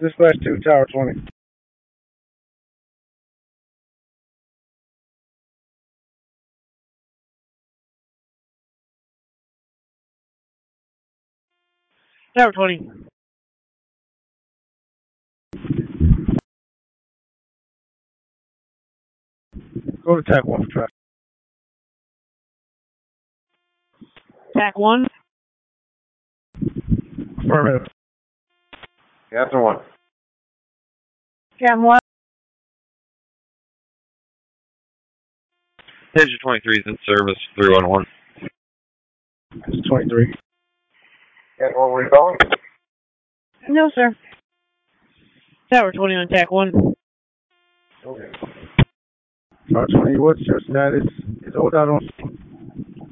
Dispatch 2, Tower 20. Tower 20. Go to TAC 1 for traffic. TAC 1. Affirmative. Captain 1. Captain 1. Station 23 is in service, 311. It's 23. Captain 1, were you calling? No, sir. Tower 20 on TAC 1. Okay. Tower 20, what's your status? It's hold out on